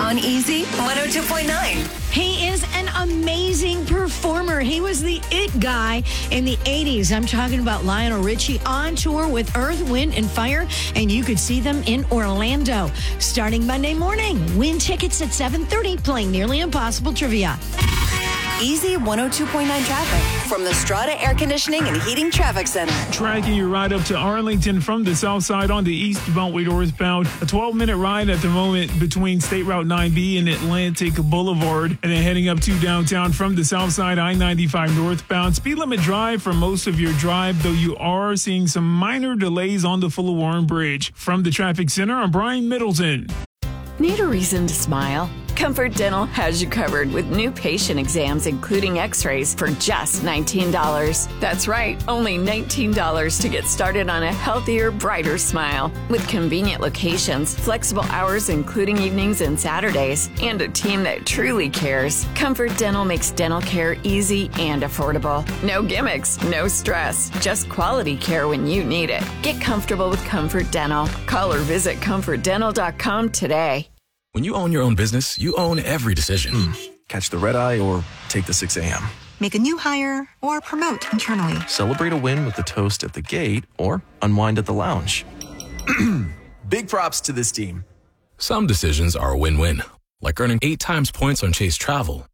on Easy 102.9. He is an amazing performer. He was the it guy in the 80s. I'm talking about Lionel Richie on tour with Earth, Wind, and Fire, and you could see them in Orlando starting Monday morning. Win tickets at 7:30, playing Nearly Impossible Trivia. Easy 102.9 traffic from the Strata Air Conditioning and Heating Traffic Center. Tracking your ride up to Arlington from the south side on the east Beltway northbound. A 12-minute ride at the moment between State Route 9B and Atlantic Boulevard. And then heading up to downtown from the south side, I-95 northbound. Speed limit drive for most of your drive, though you are seeing some minor delays on the Fuller Warren Bridge. From the traffic center, I'm Brian Middleton. Need a reason to smile? Comfort Dental has you covered with new patient exams, including x-rays, for just $19. That's right, only $19 to get started on a healthier, brighter smile. With convenient locations, flexible hours including evenings and Saturdays, and a team that truly cares, Comfort Dental makes dental care easy and affordable. No gimmicks, no stress, just quality care when you need it. Get comfortable with Comfort Dental. Call or visit comfortdental.com today. When you own your own business, you own every decision. Catch the red eye or take the 6 a.m. Make a new hire or promote internally. Celebrate a win with the toast at the gate or unwind at the lounge. Big props to this team. Some decisions are a win-win, like earning 8 times points on Chase Travel